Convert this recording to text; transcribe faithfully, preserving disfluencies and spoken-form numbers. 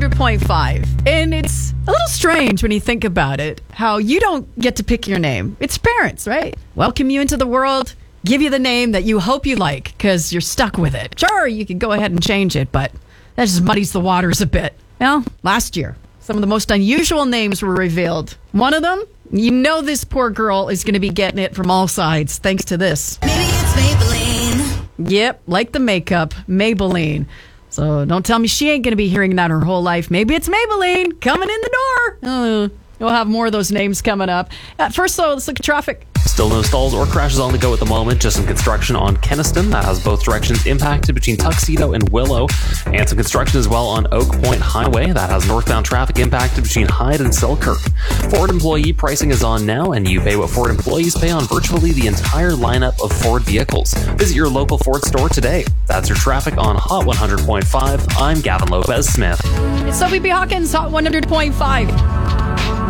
hundred point five. And it's a little strange when you think about it, how you don't get to pick your name. It's parents, right? Welcome you into the world, give you the name that you hope you like because you're stuck with it. Sure, you can go ahead and change it, but that just muddies the waters a bit. Well, last year, some of the most unusual names were revealed. One of them, you know this poor girl is going to be getting it from all sides thanks to this. Maybe it's Maybelline. Yep, like the makeup, Maybelline. So don't tell me she ain't going to be hearing that her whole life. Maybe it's Maybelline coming in the door. Uh, we'll have more of those names coming up. At first, though, let's look at traffic. Still no stalls or crashes on the go at the moment, just some construction on Kenniston. That has both directions impacted between Tuxedo and Willow. And some construction as well on Oak Point Highway. That has northbound traffic impacted between Hyde and Selkirk. Ford employee pricing is on now, and you pay what Ford employees pay on virtually the entire lineup of Ford vehicles. Visit your local Ford store today. That's your traffic on Hot one hundred point five. I'm Gavin Lopez-Smith. It's Sophie B. Hawkins, Hot one hundred point five.